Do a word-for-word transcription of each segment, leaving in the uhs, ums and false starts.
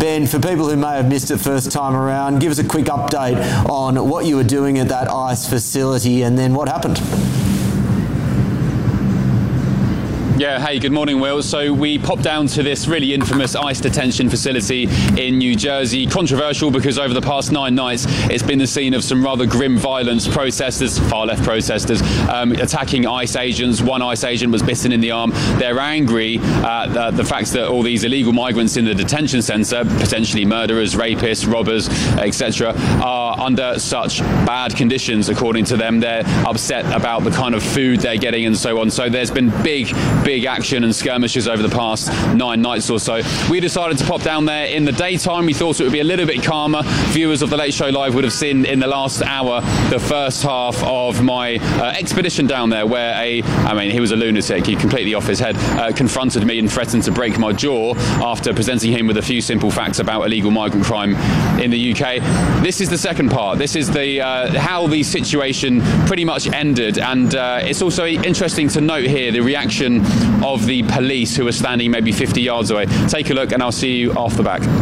Ben, for people who may have missed it first time around, give us a quick update on what you were doing at that ICE facility and then what happened. Yeah, hey, good morning, Will. So we popped down to this really infamous ICE detention facility in New Jersey. Controversial because over the past nine nights, it's been the scene of some rather grim violence. Protesters, far-left protesters, um, attacking ICE agents. One ICE agent was bitten in the arm. They're angry at uh, the fact that all these illegal migrants in the detention centre, potentially murderers, rapists, robbers, et cetera, are under such bad conditions, according to them. They're upset about the kind of food they're getting and so on. So there's been big, big Big action and skirmishes over the past nine nights or so. We decided to pop down there in the daytime. We thought it would be a little bit calmer. Viewers of The Late Show Live would have seen in the last hour the first half of my uh, expedition down there, where a, I mean, he was a lunatic. He completely off his head, uh, confronted me and threatened to break my jaw after presenting him with a few simple facts about illegal migrant crime in the U K. This is the second part. This is the uh, how the situation pretty much ended, and uh, it's also interesting to note here the reaction of the police who are standing maybe fifty yards away. Take a look and I'll see you off the back.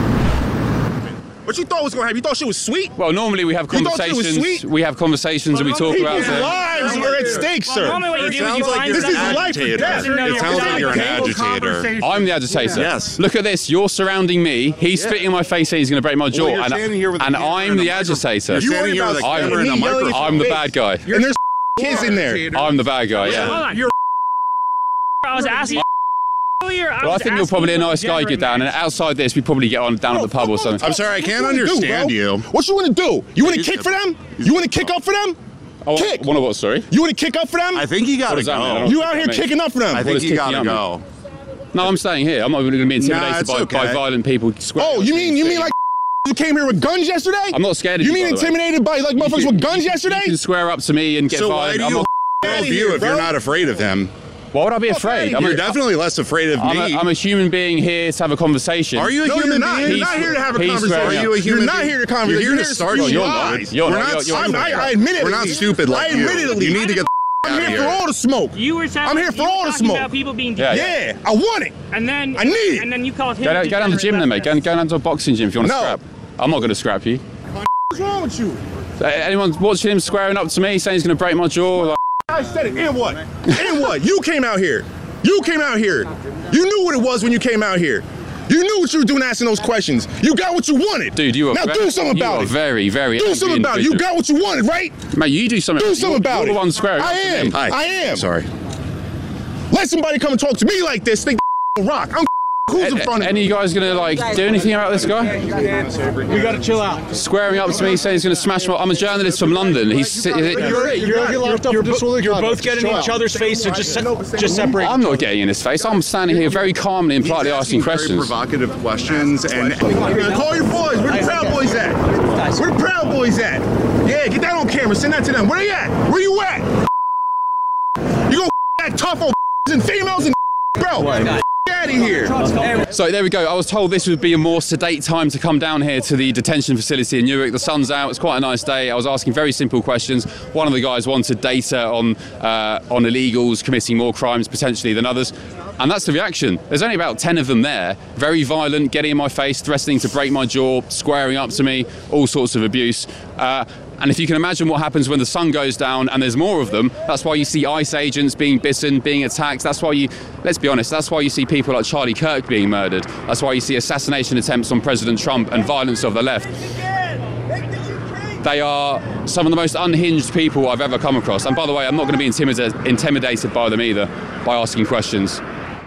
What you thought was going to happen? You thought shit was sweet? Well, normally we have conversations. We have conversations and we talk about people's lives are at stake, sir. Well, normally what you do is you find this is life or death. It sounds like you're an agitator. I'm the agitator. Yes. Look at this. You're surrounding me. He's Yeah. spitting in my face saying he's going to break my jaw. Well, you're and standing here with a and camera I'm and a the microphone. agitator. You're standing here with a I'm, camera and a microphone. I'm the bad guy. And there's kids in there. I'm the bad guy, yeah. Hold on. You're I was asking earlier. I Well, I was think you're asking probably a you nice guy, get down, and outside this, we probably get on down at the pub or something. I'm sorry, I can't What you wanna understand do, you. bro? What you want to do? You want to kick for them? You want to kick up for them? Oh, kick. What, what, sorry? You want to kick up for them? I think you gotta does that mean? I go. don't- You out here Mate. kicking up for them? I What think is you kicking gotta out, go. No, I'm staying here. I'm not going to be intimidated Nah, it's by, by okay. violent people. Oh, you mean you mean like you came here with guns yesterday? I'm not scared of You you, mean by the way. intimidated by like motherfuckers with guns yesterday? You can swear up to me and get So why violent. do I'm you not, world view if bro. you're not afraid of him? why would I be afraid? I'm You're a, definitely less afraid of I'm me. a, I'm a human being here to have a conversation. Are you a No, human you're not. being? You're not here to have a He's conversation. swearing Are you a up. human You're not being? here to conversate. You're here You're to here to start spew You're lies. not. You're We're not. not You're- you're- stupid. I, I admit it. We're not stupid like I you. admittedly. You need to get the I'm out of here for here. all the smoke. You were talking, I'm here for you were all the talking smoke. about people being Yeah, dead. Yeah, I want it. And then I need it. And then you called him. Go down, go down to the gym then, mate. Go, go down to a boxing gym if you want to No. scrap. I'm not going to scrap you. What's wrong with you? So, anyone watching him squaring up to me, saying he's going to break my jaw? Like, I said it. And what? And what? You came out here. You came out here. You knew what it was when you came out here. You knew what you were doing asking those questions. You got what you wanted. dude, you are now very, do something you about are it. very, very Do angry something about it. You individual. got what you wanted, right? Mate, you do something. Do You're- something about you're it. the one squaring I up to am. him. Hi. I am. Sorry. Let somebody come and talk to me like this. Think rock. I'm who's in front of Any me. of you guys going to like do anything about this guy? You gotta chill out. Squaring up to me, saying he's going to smash my. I'm a journalist from London. He's. You're, you're, you're, locked up you're for disorderly you're conduct. both getting Chill in out. each other's face, so just se- just separate. I'm not getting in his face. I'm standing here very calmly and politely asking Very questions. provocative questions and Call your boys. Where the Proud Boys at? Where the Proud Boys at? Yeah, get that on camera. Send that to them. Where they at? Where you at? You gonna act tough on and females and bro? Get out of here. So there we go. I was told this would be a more sedate time to come down here to the detention facility in Newark. The sun's out. It's quite a nice day. I was asking very simple questions. One of the guys wanted data on uh, on illegals committing more crimes potentially than others. And that's the reaction. There's only about ten of them there. Very violent, getting in my face, threatening to break my jaw, squaring up to me, all sorts of abuse. Uh, and if you can imagine what happens when the sun goes down and there's more of them, that's why you see ICE agents being bitten, being attacked. That's why you, let's be honest, that's why you see people like Charlie Kirk being murdered. That's why you see assassination attempts on President Trump and violence of the left. They are some of the most unhinged people I've ever come across. And by the way, I'm not going to be intimidated, intimidated by them either, by asking questions.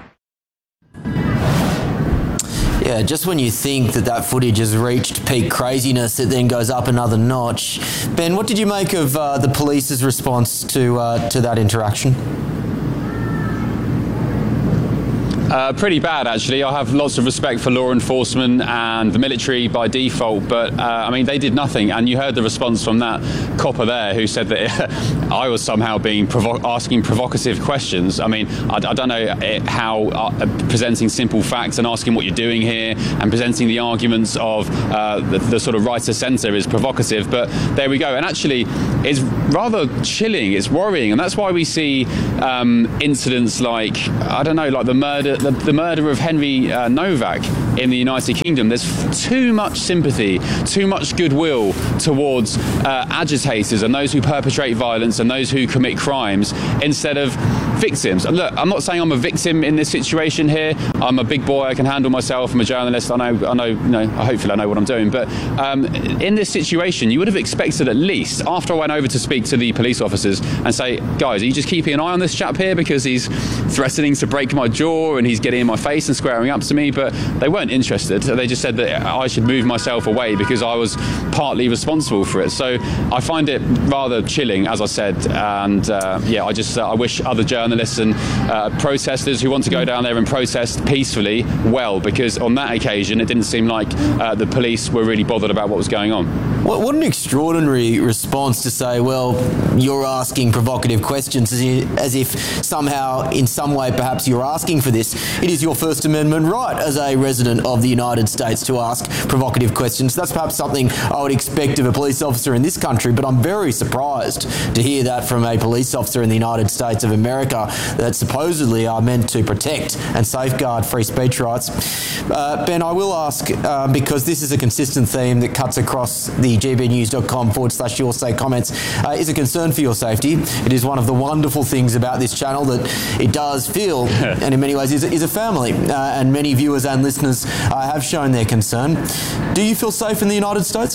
Yeah, just when you think that that footage has reached peak craziness, it then goes up another notch. Ben, what did you make of uh, the police's response to uh, to that interaction? Uh, pretty bad, actually. I have lots of respect for law enforcement and the military by default, but uh, I mean, they did nothing. And you heard the response from that copper there who said that I was somehow being provo- asking provocative questions. I mean, I, I don't know it, how uh, presenting simple facts and asking what you're doing here and presenting the arguments of uh, the, the sort of right to centre is provocative, but there we go. And actually, it's rather chilling, it's worrying, and that's why we see um, incidents like, I don't know, like the murder the, the murder of Henry uh, Novak in the United Kingdom, there's too much sympathy, too much goodwill towards uh, agitators and those who perpetrate violence and those who commit crimes instead of victims. And look, I'm not saying I'm a victim in this situation here. I'm a big boy. I can handle myself. I'm a journalist. I know. I know. You know. Hopefully, I know what I'm doing. But um, in this situation, you would have expected at least, after I went over to speak to the police officers and say, guys, are you just keeping an eye on this chap here because he's threatening to break my jaw and he's getting in my face and squaring up to me? But they weren't interested. They just said that I should move myself away because I was partly responsible for it. So I find it rather chilling, as I said. And uh, yeah, I just uh, I wish other journalists and uh, protesters who want to go down there and protest peacefully well, because on that occasion it didn't seem like uh, the police were really bothered about what was going on. What, what an extraordinary response to say, well, you're asking provocative questions as if, as if somehow, in some way, perhaps you're asking for this. It is your First Amendment right as a resident of the United States to ask provocative questions. That's perhaps something I would expect of a police officer in this country, but I'm very surprised to hear that from a police officer in the United States of America that supposedly are meant to protect and safeguard free speech rights. Uh, Ben, I will ask, uh, because this is a consistent theme that cuts across the gbnews.com forward slash your say comments, uh, is a concern for your safety. It is one of the wonderful things about this channel that it does feel, and in many ways is, is a family, uh, and many viewers and listeners uh, have shown their concern. Do you feel safe in the United States?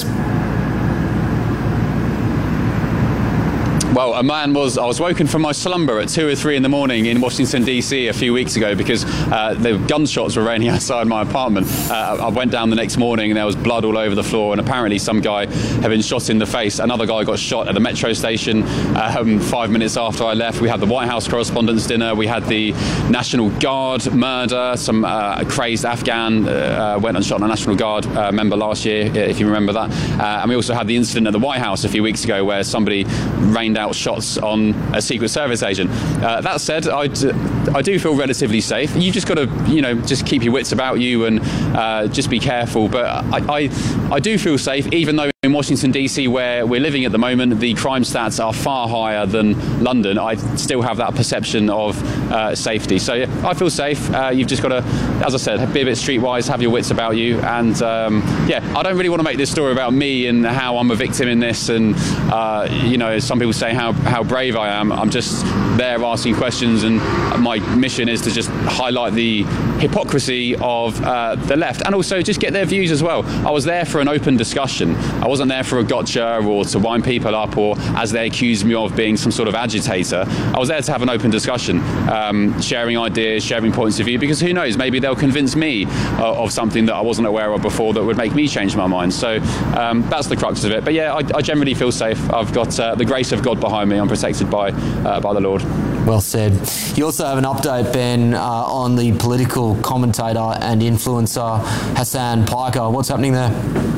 Well, a man was, I was woken from my slumber at two or three in the morning in Washington, D C a few weeks ago because uh, the gunshots were raining outside my apartment. Uh, I went down the next morning and there was blood all over the floor, and apparently some guy had been shot in the face. Another guy got shot at the metro station um, five minutes after I left. We had the White House Correspondents' Dinner. We had the National Guard murder. Some uh, crazed Afghan uh, went and shot a National Guard uh, member last year, if you remember that. Uh, and we also had the incident at the White House a few weeks ago where somebody rained out shots on a Secret Service agent. Uh, that said, I, d- I do feel relatively safe. You just got to, you know, just keep your wits about you and uh, just be careful. But I, I, I do feel safe, even though in Washington, D C, where we're living at the moment, the crime stats are far higher than London. I still have that perception of uh, safety. So yeah, I feel safe. Uh, you've just got to, as I said, be a bit streetwise, have your wits about you. And um, yeah, I don't really want to make this story about me and how I'm a victim in this. And, uh, you know, some people say how, how brave I am. I'm just there asking questions, and my mission is to just highlight the hypocrisy of uh, the left and also just get their views as well. I was there for an open discussion. I wasn't there for a gotcha or to wind people up, or as they accused me of being some sort of agitator. I was there to have an open discussion, um, sharing ideas, sharing points of view, because who knows, maybe they'll convince me uh, of something that I wasn't aware of before that would make me change my mind. So um, that's the crux of it. But yeah, I, I generally feel safe. I've got uh, the grace of God behind me. I'm protected by uh, by the Lord. Well said. You also have an update, Ben, uh, on the political commentator and influencer Hasan Piker. What's happening there?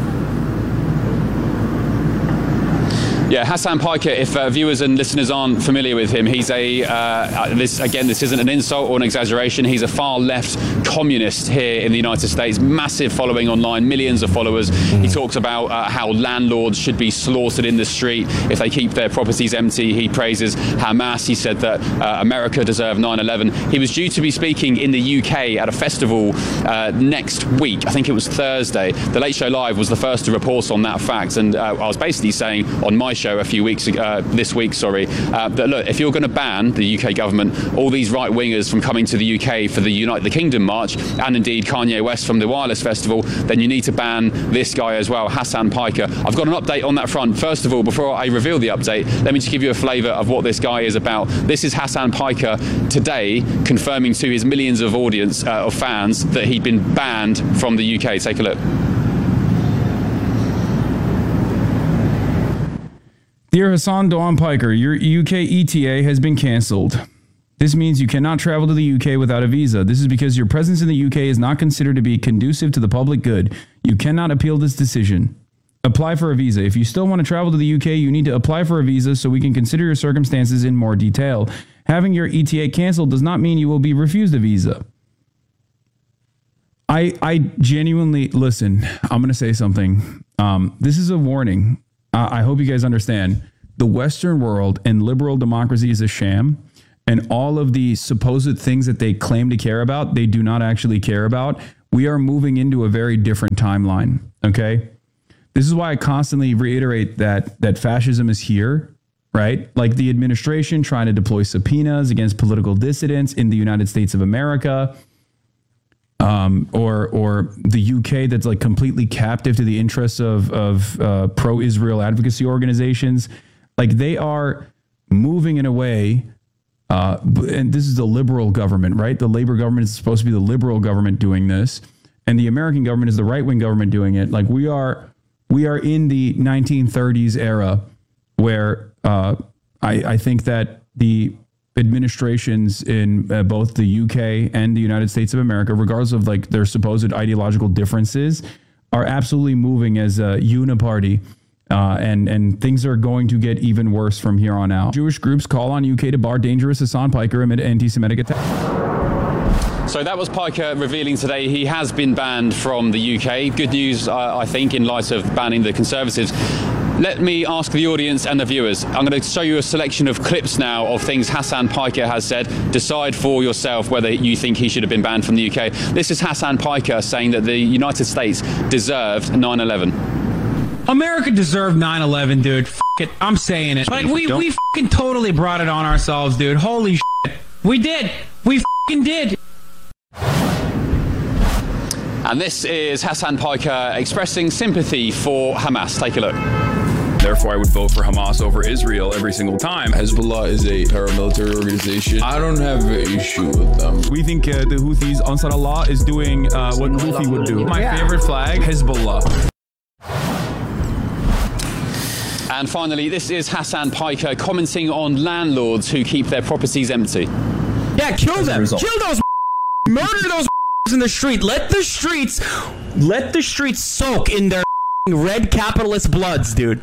Yeah, Hasan Piker, if uh, viewers and listeners aren't familiar with him, he's a, uh, this again, this isn't an insult or an exaggeration, he's a far-left communist here in the United States, massive following online, millions of followers. Mm. He talks about uh, how landlords should be slaughtered in the street if they keep their properties empty. He praises Hamas. He said that uh, America deserved nine eleven. He was due to be speaking in the U K at a festival uh, next week. I think it was Thursday. The Late Show Live was the first to report on that fact, and uh, I was basically saying on my show a few weeks ago, uh, this week, sorry, uh, that look, if you're going to ban the U K government, all these right-wingers from coming to the U K for the Unite the Kingdom march, and indeed Kanye West from the Wireless Festival, then you need to ban this guy as well, Hasan Piker. I've got an update on that front. First of all, before I reveal the update, let me just give you a flavour of what this guy is about. This is Hasan Piker today confirming to his millions of audience, uh, of fans, that he'd been banned from the U K. Take a look. Dear Hasan Dawan Piker, your U K E T A has been cancelled. This means you cannot travel to the U K without a visa. This is because your presence in the U K is not considered to be conducive to the public good. You cannot appeal this decision. Apply for a visa. If you still want to travel to the U K, you need to apply for a visa so we can consider your circumstances in more detail. Having your E T A canceled does not mean you will be refused a visa. I I genuinely, listen, I'm going to say something. Um, this is a warning. Uh, I hope you guys understand. The Western world and liberal democracy is a sham. and all of the supposed things that they claim to care about, they do not actually care about. We are moving into a very different timeline, okay? This is why I constantly reiterate that that fascism is here, right? Like the administration trying to deploy subpoenas against political dissidents in the United States of America, um, or or the U K that's like completely captive to the interests of, of uh, pro-Israel advocacy organizations. Like they are moving in a way, uh, and this is the liberal government, right? The Labor government is supposed to be the liberal government doing this, and the American government is the right-wing government doing it. Like we are, we are in the nineteen thirties era where uh, I, I think that the administrations in uh, both the U K and the United States of America, regardless of like their supposed ideological differences, are absolutely moving as a uniparty. Uh, and, and things are going to get even worse from here on out. Jewish groups call on U K to bar dangerous Hassan Piker amid anti-Semitic attacks. So that was Piker revealing today he has been banned from the U K. Good news, uh, I think, in light of banning the Conservatives. Let me ask the audience and the viewers. I'm going to show you a selection of clips now of things Hassan Piker has said. Decide for yourself whether you think he should have been banned from the U K. This is Hassan Piker saying that the United States deserved nine eleven. America deserved nine eleven, dude. F it. I'm saying it. Like, we, we fucking totally brought it on ourselves, dude. Holy shit. We did. We fucking did. And this is Hassan Piker expressing sympathy for Hamas. Take a look. Therefore, I would vote for Hamas over Israel every single time. Hezbollah is a paramilitary organization. I don't have an issue with them. We think uh, the Houthis, Ansar Allah, is doing uh, what Houthi would do. My yeah. favorite flag, Hezbollah. And finally, this is Hassan Piker commenting on landlords who keep their properties empty. Yeah, kill them. Kill those murder those in the street. Let the streets, let the streets soak in their red capitalist bloods, dude.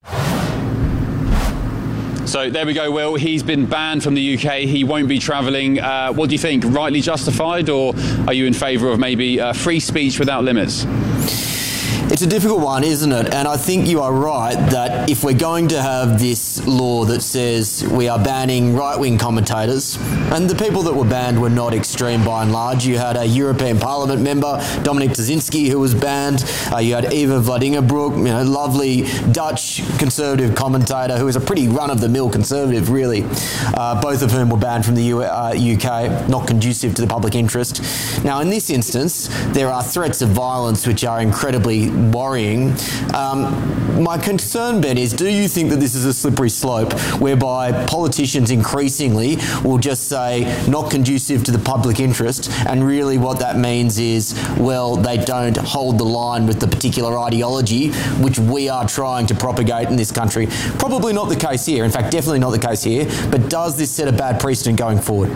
So there we go, Will. He's been banned from the U K. He won't be travelling. Uh, what do you think? Rightly justified, or are you in favour of maybe uh, free speech without limits? It's a difficult one, isn't it? And I think you are right that if we're going to have this law that says we are banning right-wing commentators, and the people that were banned were not extreme by and large. You had a European Parliament member, Dominic Tuzinski, who was banned. Uh, you had Eva Vladingerbroek, you know, lovely Dutch conservative commentator who was a pretty run-of-the-mill conservative, really. Uh, both of whom were banned from the U- uh, U K, not conducive to the public interest. Now, in this instance, there are threats of violence which are incredibly worrying. Um, my concern, Ben, is do you think that this is a slippery slope whereby politicians increasingly will just say not conducive to the public interest, and really what that means is, well, they don't hold the line with the particular ideology which we are trying to propagate in this country? Probably not the case here. In fact, definitely not the case here. But does this set a bad precedent going forward?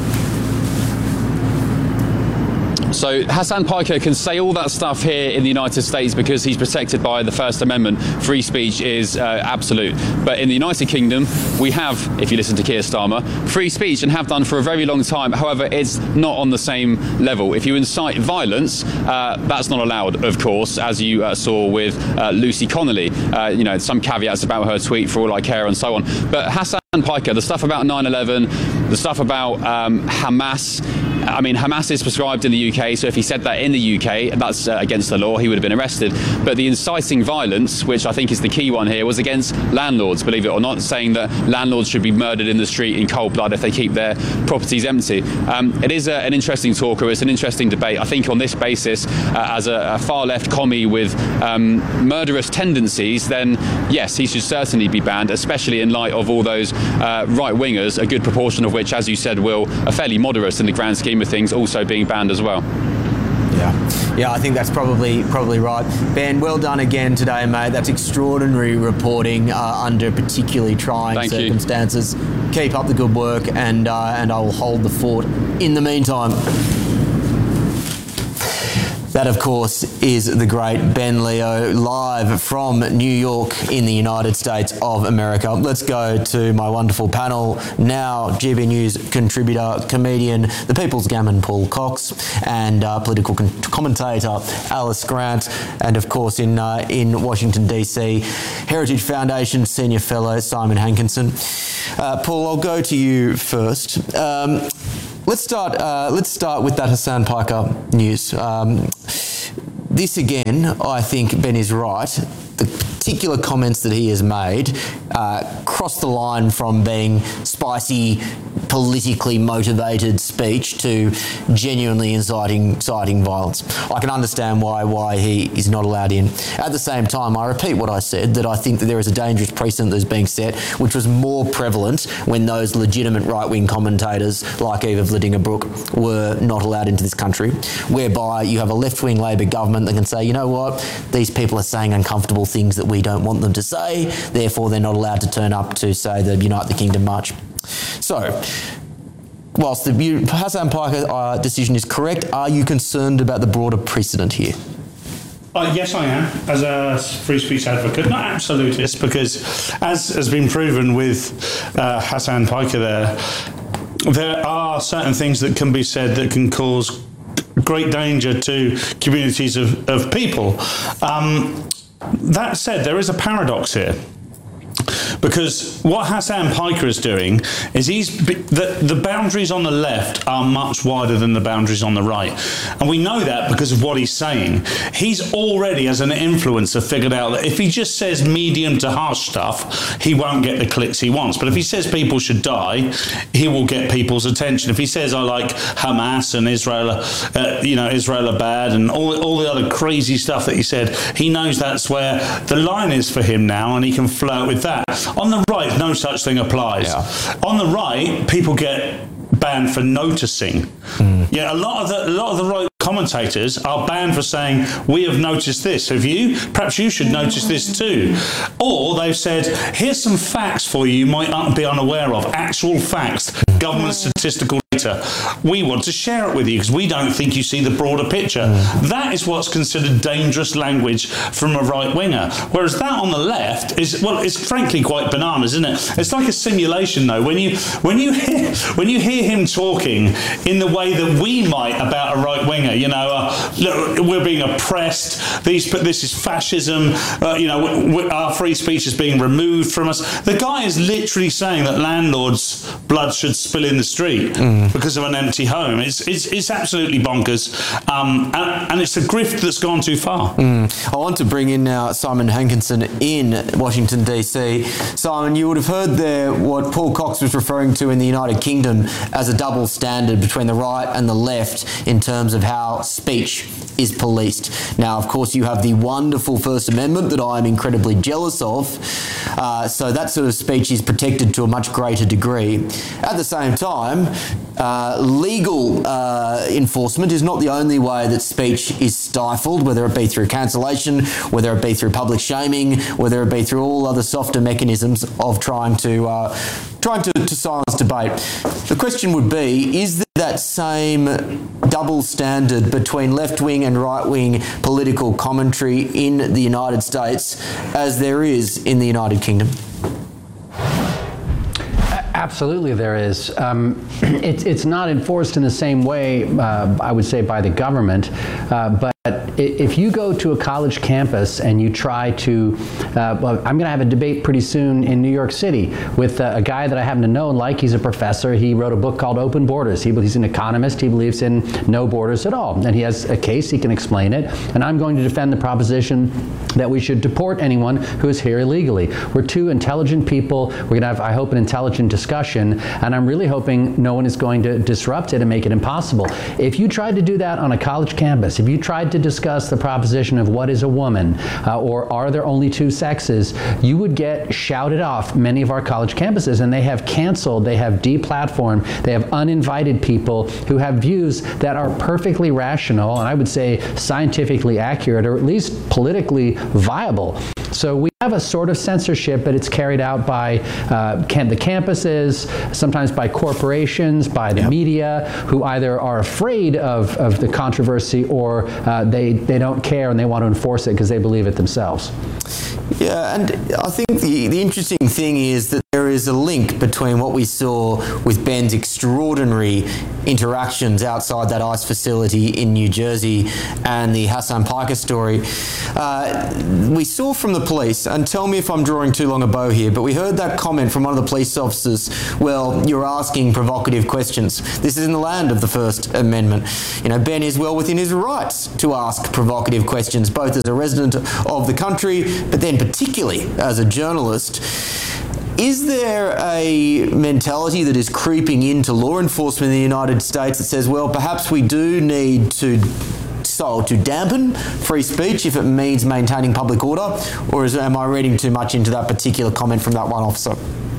So Hassan Piker can say all that stuff here in the United States because he's protected by the First Amendment. Free speech is uh, absolute. But in the United Kingdom, we have, if you listen to Keir Starmer, free speech and have done for a very long time. However, it's not on the same level. If you incite violence, uh, that's not allowed, of course, as you uh, saw with uh, Lucy Connolly. Uh, you know, some caveats about her tweet, for all I care, and so on. But Hassan Piker, the stuff about nine eleven, the stuff about um, Hamas, I mean, Hamas is prescribed in the U K, so if he said that in the U K, that's uh, against the law, he would have been arrested. But the inciting violence, which I think is the key one here, was against landlords, believe it or not, saying that landlords should be murdered in the street in cold blood if they keep their properties empty. Um, it is a, an interesting talker, it's an interesting debate. I think on this basis, uh, as a, a far-left commie with um, murderous tendencies, then yes, he should certainly be banned, especially in light of all those uh, right-wingers, a good proportion of which, as you said, Will, are fairly moderate in the grand scheme of things, also being banned as well. Yeah, yeah, I think that's probably probably right. Ben, well done again today, mate. That's extraordinary reporting uh, under particularly trying Thank circumstances. You. Keep up the good work, and uh, and I will hold the fort in the meantime. That, of course, is the great Ben Leo, live from New York in the United States of America. Let's go to my wonderful panel now. G B News contributor, comedian, the People's Gammon, Paul Cox, and uh, political con- commentator, Alice Grant, and, of course, in uh, in Washington, D C, Heritage Foundation Senior Fellow, Simon Hankinson. Uh, Paul, I'll go to you first. Um, Let's start. Uh, let's start with that Hassan Piker news. Um, this again, I think Ben is right. The particular comments that he has made uh, cross the line from being spicy, politically motivated speech to genuinely inciting, inciting violence. I can understand why why he is not allowed in. At the same time, I repeat what I said, that I think that there is a dangerous precedent that is being set, which was more prevalent when those legitimate right-wing commentators like Eva Vladingerbrook were not allowed into this country, whereby you have a left-wing Labor government that can say, you know what, these people are saying uncomfortable things that we don't want them to say, therefore they're not allowed to turn up to, say, the Unite the Kingdom March. So, whilst the Hassan Piker uh, decision is correct, are you concerned about the broader precedent here? Uh, yes, I am, as a free speech advocate, not absolutist, because as has been proven with uh, Hassan Piker there, there are certain things that can be said that can cause great danger to communities of, of people. Um, that said, there is a paradox here. Because what Hassan Piker is doing is he's the, the boundaries on the left are much wider than the boundaries on the right. And we know that because of what he's saying. He's already, as an influencer, figured out that if he just says medium to harsh stuff, he won't get the clicks he wants. But if he says people should die, he will get people's attention. If he says I like Hamas and Israel, uh, you know, Israel are bad and all, all the other crazy stuff that he said, he knows that's where the line is for him now, and he can flirt with that. On the right, no such thing applies. Yeah. On the right, people get banned for noticing. Mm. Yeah, a lot of the a lot of the right commentators are banned for saying, we have noticed this. Have you? Perhaps you should notice this too. Or they've said, here's some facts for you you might not be unaware of. Actual facts, government statistical data. We want to share it with you because we don't think you see the broader picture. Mm. That is what's considered dangerous language from a right-winger. Whereas that on the left is, well, it's frankly quite bananas, isn't it? It's like a simulation, though. When you when you hear, when you hear him talking in the way that we might about a right-winger, you know, uh, look, we're being oppressed, these, this is fascism, uh, you know, we, we, our free speech is being removed from us. The guy is literally saying that landlords' blood should spill in the street mm. because of an empty home. It's it's, it's absolutely bonkers, um, and, and it's a grift that's gone too far. Mm. I want to bring in now Simon Hankinson in Washington, D C. Simon, you would have heard there what Paul Cox was referring to in the United Kingdom as a double standard between the right and the left in terms of how speech is policed. Now, of course, you have the wonderful First Amendment that I am incredibly jealous of. Uh, so that sort of speech is protected to a much greater degree. At the same time, uh, legal uh, enforcement is not the only way that speech is stifled, whether it be through cancellation, whether it be through public shaming, whether it be through all other softer mechanisms of trying to uh, trying to, to silence debate. The question would be, is there that same double standard between left-wing and right-wing political commentary in the United States as there is in the United Kingdom? Absolutely, there is. Um, it's it's not enforced in the same way, uh, I would say, by the government, uh, but if you go to a college campus and you try to, uh, well, I'm going to have a debate pretty soon in New York City with uh, a guy that I happen to know and like. He's a professor. He wrote a book called Open Borders. He, he's an economist. He believes in no borders at all. And he has a case. He can explain it. And I'm going to defend the proposition that we should deport anyone who is here illegally. We're two intelligent people. We're going to have, I hope, an intelligent discussion. And I'm really hoping no one is going to disrupt it and make it impossible. If you tried to do that on a college campus, if you tried to discuss the proposition of what is a woman, uh, or are there only two sexes, you would get shouted off many of our college campuses, and they have canceled, they have deplatformed, they have uninvited people who have views that are perfectly rational, and I would say scientifically accurate, or at least politically viable. So we have a sort of censorship, but it's carried out by uh, can, the campuses, sometimes by corporations, by the yep. media, who either are afraid of, of the controversy or uh, they, they don't care and they want to enforce it because they believe it themselves. Yeah, and I think the, the interesting thing is that there is a link between what we saw with Ben's extraordinary interactions outside that ICE facility in New Jersey and the Hassan Piker story. Uh, we saw from the police, and tell me if I'm drawing too long a bow here, but we heard that comment from one of the police officers, well, you're asking provocative questions. This is in the land of the First Amendment. You know, Ben is well within his rights to ask provocative questions, both as a resident of the country, but then particularly as a journalist. Is there a mentality that is creeping into law enforcement in the United States that says, well, perhaps we do need to so to dampen free speech if it means maintaining public order? Or is, am I reading too much into that particular comment from that one officer?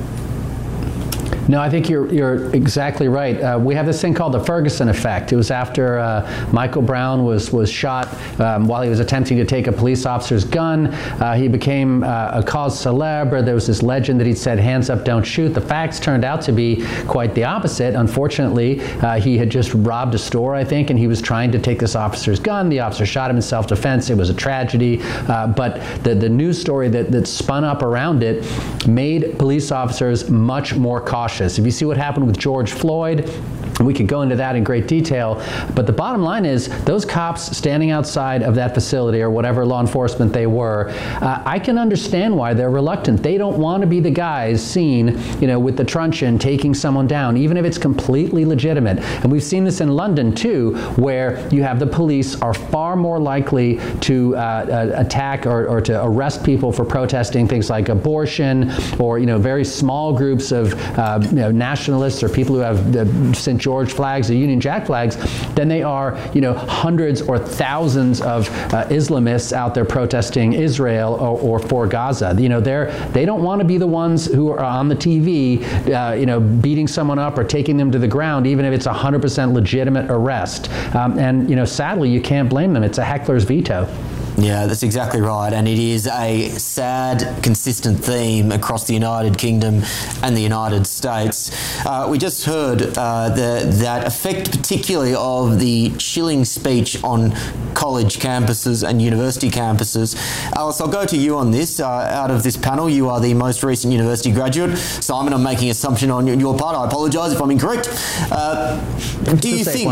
No, I think you're you're exactly right. Uh, we have this thing called the Ferguson effect. It was after uh, Michael Brown was was shot um, while he was attempting to take a police officer's gun. Uh, he became uh, a cause célèbre. There was this legend that he'd said, "Hands up, don't shoot." The facts turned out to be quite the opposite. Unfortunately, uh, he had just robbed a store, I think, and he was trying to take this officer's gun. The officer shot him in self-defense. It was a tragedy. Uh, but the the news story that that spun up around it made police officers much more cautious. If you see what happened with George Floyd, we could go into that in great detail, but the bottom line is those cops standing outside of that facility or whatever law enforcement they were, uh, I can understand why they're reluctant. They don't want to be the guys seen, you know, with the truncheon taking someone down, even if it's completely legitimate. And we've seen this in London too, where you have the police are far more likely to uh, uh, attack or, or to arrest people for protesting things like abortion or, you know, very small groups of uh, you know, nationalists or people who have the Saint George flags or Union Jack flags than they are, you know, hundreds or thousands of uh, Islamists out there protesting Israel or, or for Gaza. You know, they're they don't want to be the ones who are on the T V, uh, you know, beating someone up or taking them to the ground, even if it's a hundred percent legitimate arrest. Um, and you know, sadly, you can't blame them. It's a heckler's veto. Yeah, that's exactly right. And it is a sad, consistent theme across the United Kingdom and the United States. Uh, we just heard uh, the, that effect particularly of the chilling speech on college campuses and university campuses. Alice, I'll go to you on this. Uh, out of this panel, you are the most recent university graduate. Simon, I'm making an assumption on your part. I apologise if I'm incorrect. Uh, do you think...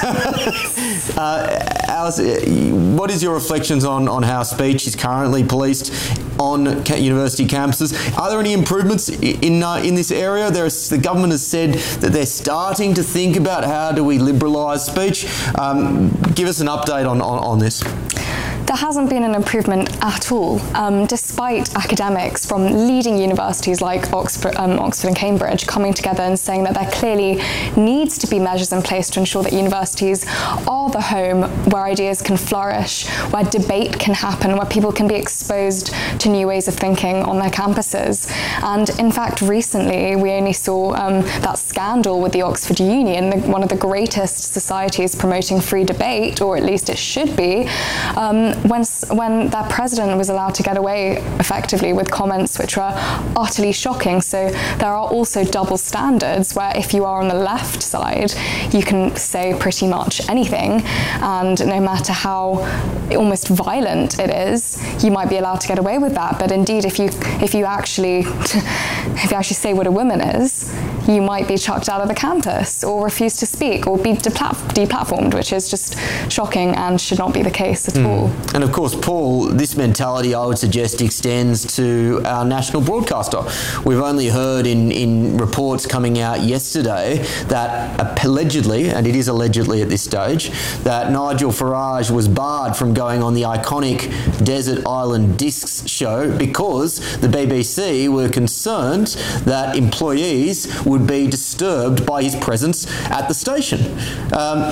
uh, Alice, what is your reflections on On, on how speech is currently policed on ca- university campuses? Are there any improvements in uh, in this area? There's, the government has said that they're starting to think about how do we liberalise speech. Um, give us an update on, on, on this. There hasn't been an improvement at all, um, despite academics from leading universities like Oxford, um, Oxford and Cambridge coming together and saying that there clearly needs to be measures in place to ensure that universities are the home where ideas can flourish, where debate can happen, where people can be exposed to new ways of thinking on their campuses. And in fact, recently we only saw um, that scandal with the Oxford Union, the, one of the greatest societies promoting free debate, or at least it should be, um, when when their president was allowed to get away effectively with comments which were utterly shocking. So there are also double standards where if you are on the left side, you can say pretty much anything, and no matter how almost violent it is, you might be allowed to get away with that. But indeed, if you if you actually if you actually say what a woman is, you might be chucked out of the campus or refuse to speak or be deplatformed, which is just shocking and should not be the case at mm. all. And of course, Paul, this mentality, I would suggest, extends to our national broadcaster. We've only heard in, in reports coming out yesterday that allegedly, and it is allegedly at this stage, that Nigel Farage was barred from going on the iconic Desert Island Discs show because the B B C were concerned that employees would be disturbed by his presence at the station. Um,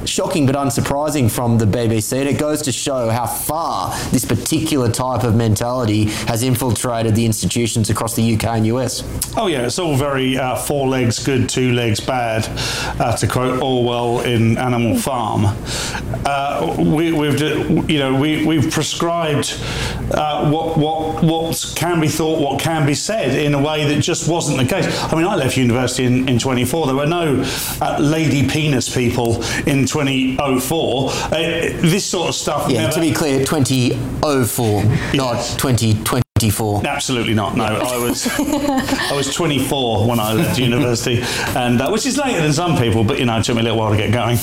shocking but unsurprising from the B B C, and it goes to show how far this particular type of mentality has infiltrated the institutions across the U K and U S. Oh yeah, it's all very uh, four legs good, two legs bad, uh, to quote Orwell in Animal Farm. Uh, we, we've, you know, we, we've prescribed uh, what what what can be thought, what can be said in a way that just wasn't the case. I mean, I left university in, in twenty-four. There were no uh, lady penis people in twenty oh four. Uh, this sort of stuff. Yeah, never, to be clear, twenty oh four, yes. Not twenty twenty-four. Absolutely not. No, I was I was twenty-four when I left university, and uh, which is later than some people, but you know, it took me a little while to get going.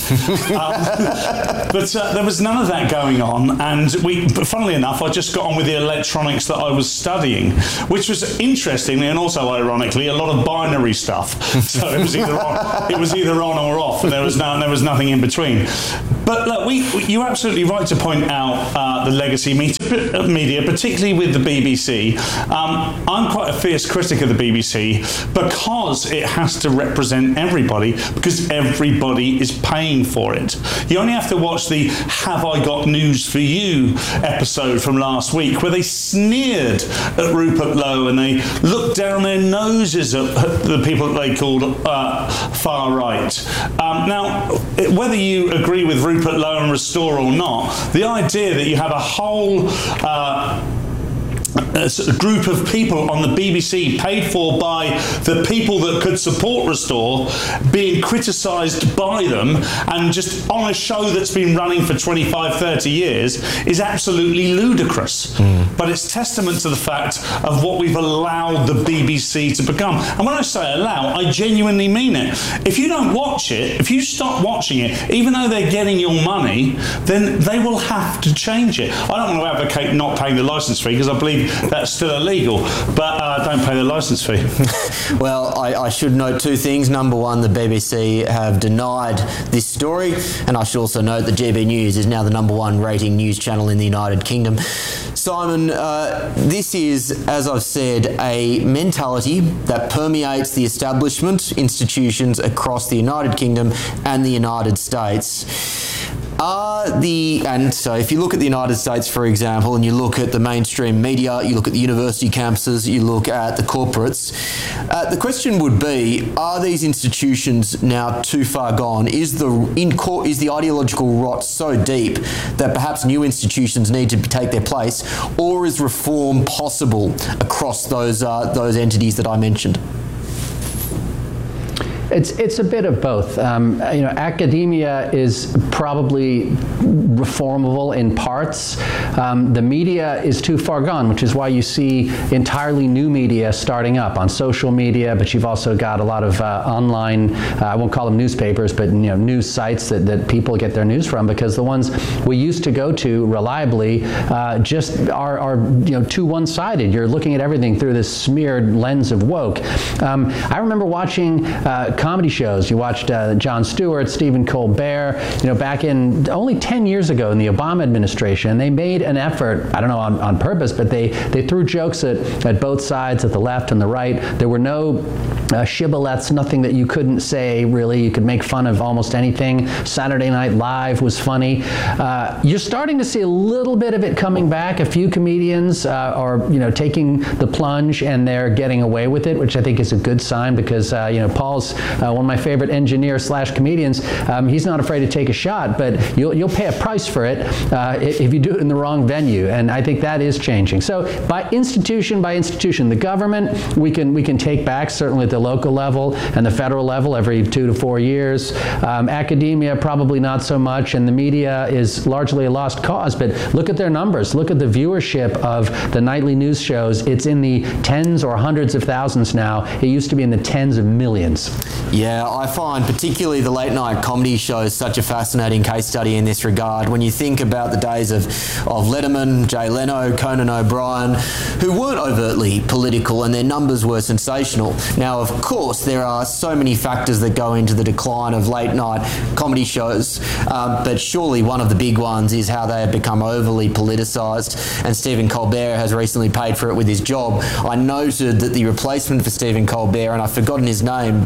um, but uh, there was none of that going on, and we. But funnily enough, I just got on with the electronics that I was studying, which was interestingly and also ironically a lot of binary stuff. So it was either on, it was either on or off, and there was no, there was nothing in between. But look, we, we you're absolutely right to point out uh, the legacy media, media, particularly with the B B C. Um, I'm quite a fierce critic of the B B C because it has to represent everybody, because everybody is paying for it. You only have to watch the Have I Got News For You episode from last week, where they sneered at Rupert Lowe and they looked down their noses at the people that they called uh, far right. Um, now, whether you agree with Rupert Lowe and Restore or not, the idea that you have a whole uh, a group of people on the B B C paid for by the people that could support Restore being criticised by them, and just on a show that's been running for twenty-five, thirty years, is absolutely ludicrous. Mm. But it's testament to the fact of what we've allowed the B B C to become. And when I say allow, I genuinely mean it. If you don't watch it, if you stop watching it, even though they're getting your money, then they will have to change it. I don't want to advocate not paying the licence fee, because I believe that's still illegal, but uh, don't pay the licence fee. Well, I, I should note two things. Number one, the B B C have denied this story, and I should also note that G B News is now the number one rating news channel in the United Kingdom. Simon, uh, this is, as I've said, a mentality that permeates the establishment institutions across the United Kingdom and the United States. Are the, and so if you look at the United States, for example, and you look at the mainstream media, you look at the university campuses, you look at the corporates, uh, the question would be, are these institutions now too far gone? Is the, in core, is the ideological rot so deep that perhaps new institutions need to take their place, or is reform possible across those, uh, those entities that I mentioned? It's it's a bit of both. Um, you know, academia is probably reformable in parts. Um, the media is too far gone, which is why you see entirely new media starting up on social media. But you've also got a lot of uh, online, uh, I won't call them newspapers, but you know, news sites that, that people get their news from, because the ones we used to go to reliably uh, just are, are you know too one-sided. You're looking at everything through this smeared lens of woke. Um, I remember watching Uh, comedy shows. You watched uh, Jon Stewart, Stephen Colbert, you know, back in only ten years ago in the Obama administration. They made an effort, I don't know on, on purpose, but they, they threw jokes at, at both sides, at the left and the right. There were no uh, shibboleths, nothing that you couldn't say, really. You could make fun of almost anything. Saturday Night Live was funny. Uh, you're starting to see a little bit of it coming back. A few comedians uh, are, you know, taking the plunge, and they're getting away with it, which I think is a good sign, because, uh, you know, Paul's Uh, one of my favorite engineers slash comedians. Um, he's not afraid to take a shot, but you'll, you'll pay a price for it uh, if you do it in the wrong venue, and I think that is changing. So by institution by institution, the government we can we can take back, certainly at the local level and the federal level, every two to four years. Um, academia, probably not so much, and the media is largely a lost cause, but look at their numbers. Look at the viewership of the nightly news shows. It's in the tens or hundreds of thousands now. It used to be in the tens of millions. Yeah, I find particularly the late night comedy shows such a fascinating case study in this regard. When you think about the days of, of Letterman, Jay Leno, Conan O'Brien, who weren't overtly political, and their numbers were sensational. Now, of course, there are so many factors that go into the decline of late night comedy shows, um, but surely one of the big ones is how they have become overly politicised, and Stephen Colbert has recently paid for it with his job. I noted that the replacement for Stephen Colbert, and I've forgotten his name, but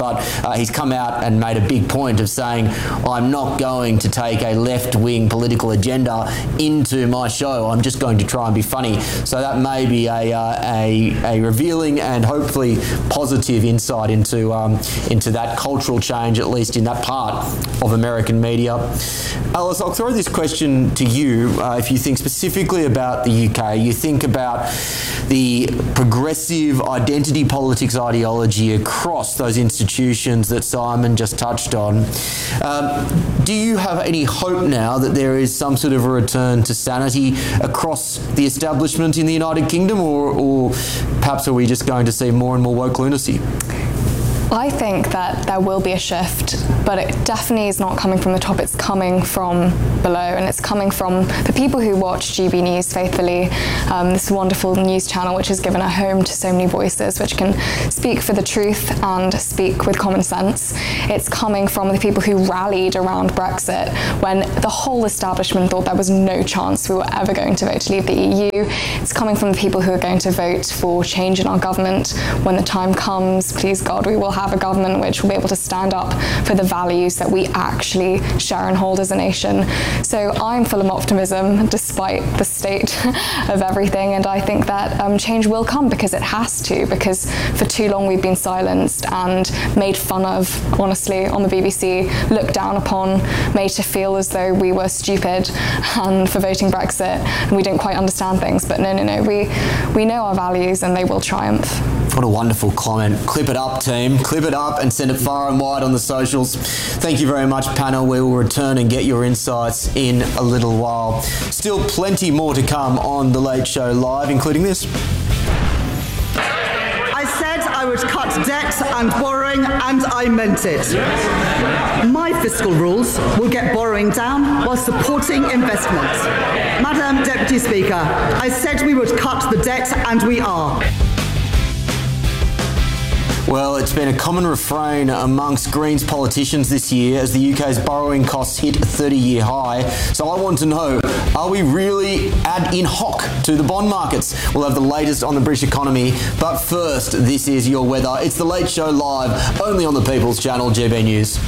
uh, he's come out and made a big point of saying, I'm not going to take a left-wing political agenda into my show. I'm just going to try and be funny. So that may be a, uh, a, a revealing and hopefully positive insight into, um, into that cultural change, at least in that part of American media. Alice, I'll throw this question to you. Uh, if you think specifically about the U K, you think about the progressive identity politics ideology across those institutions that Simon just touched on. Um, do you have any hope now that there is some sort of a return to sanity across the establishment in the United Kingdom, or, or perhaps are we just going to see more and more woke lunacy? I think that there will be a shift, but it definitely is not coming from the top, it's coming from below, and it's coming from the people who watch G B News faithfully, um, this wonderful news channel which has given a home to so many voices which can speak for the truth and speak with common sense. It's coming from the people who rallied around Brexit when the whole establishment thought there was no chance we were ever going to vote to leave the E U. It's coming from the people who are going to vote for change in our government when the time comes. Please God, we will have have a government which will be able to stand up for the values that we actually share and hold as a nation. So I'm full of optimism despite the state of everything, and I think that um, change will come because it has to, because for too long we've been silenced and made fun of, honestly, on the B B C, looked down upon, made to feel as though we were stupid and for voting Brexit and we didn't quite understand things. But no, no, no, we, we know our values and they will triumph. What a wonderful comment. Clip it up, team. Clip it up and send it far and wide on the socials. Thank you very much, panel. We will return and get your insights in a little while. Still plenty more to come on The Late Show Live, including this. I said I would cut debt and borrowing, and I meant it. My fiscal rules will get borrowing down while supporting investment. Madam Deputy Speaker, I said we would cut the debt, and we are. Well, it's been a common refrain amongst Greens politicians this year as the U K's borrowing costs hit a thirty-year high. So I want to know, are we really ad in hoc to the bond markets? We'll have the latest on the British economy. But first, this is your weather. It's The Late Show Live, only on the People's Channel, G B News.